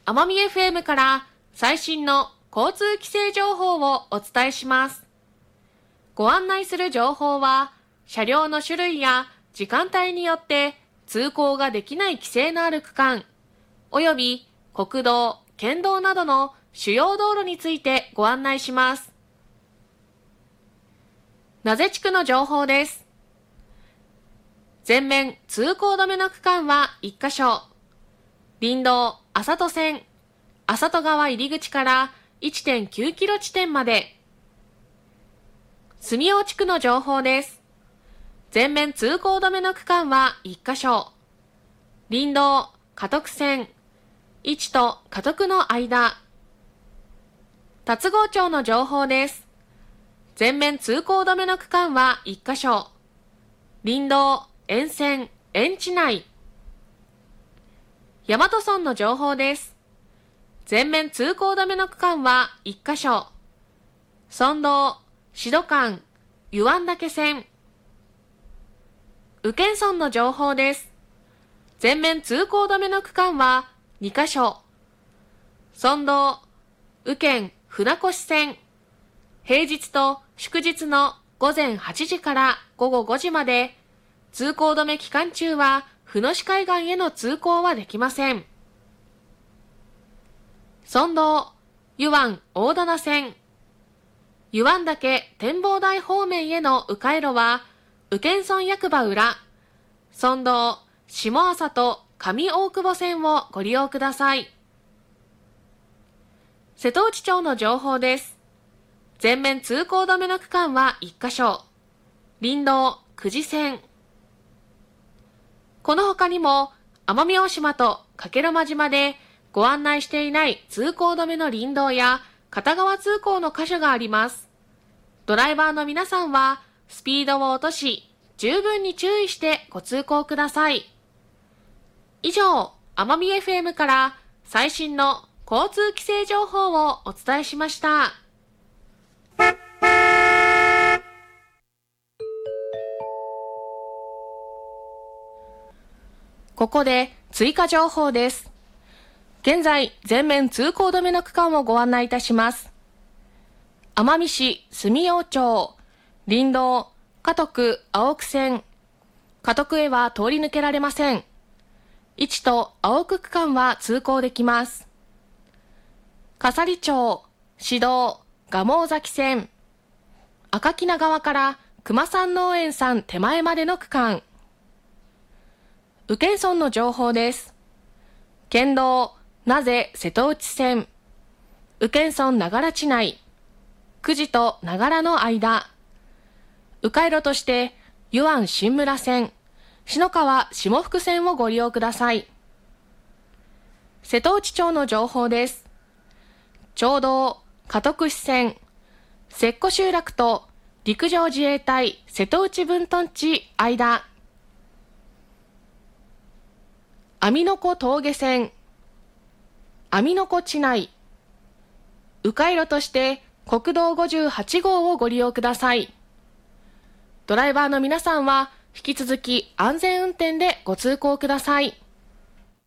奄美 FM から最新の交通規制情報をお伝えします。ご案内する情報は、車両の種類や時間帯によって通行ができない規制のある区間、および国道、県道などの主要道路についてご案内します。名瀬地区の情報です。全面通行止めの区間は1カ所。林道麻戸線、麻戸川入り口から 1.9 キロ地点まで。住大地区の情報です。全面通行止めの区間は1カ所。林道嘉徳線、市と嘉徳の間。龍郷町の情報です。全面通行止めの区間は1カ所。林道沿線、園地内。大和村の情報です。全面通行止めの区間は1カ所。村道、志度間、湯湾岳線。宇検村の情報です。全面通行止めの区間は2カ所。村道、宇検船越線。平日と祝日の午前8時から午後5時まで、通行止め期間中は船越海岸への通行はできません。村道、湯湾大棚線。湯湾岳展望台方面への迂回路は、宇検村役場裏、村道、下朝と上大久保線をご利用ください。瀬戸内町の情報です。全面通行止めの区間は1カ所。林道、久慈線。この他にも、奄美大島と加計呂麻島でご案内していない通行止めの林道や片側通行の箇所があります。ドライバーの皆さんは、スピードを落とし、十分に注意してご通行ください。以上、奄美 FM から最新の交通規制情報をお伝えしました。ここで追加情報です。現在、全面通行止めの区間をご案内いたします。奄美市住大町、林道、嘉徳青久線。嘉徳へは通り抜けられません。市と青久区間は通行できます。笠利町、市道、蒲生崎線。赤木名川から熊山農園さん手前までの区間。宇検村の情報です。県道、名瀬瀬戸内線。宇検村長良地内。久慈と長良の間。迂回路として、湯湾新村線、篠川下福線をご利用ください。瀬戸内町の情報です。町道、嘉徳支線、摂湖集落と陸上自衛隊瀬戸内分屯地間。網の子峠線、網の子地内。迂回路として国道58号をご利用ください。ドライバーの皆さんは引き続き安全運転でご通行ください。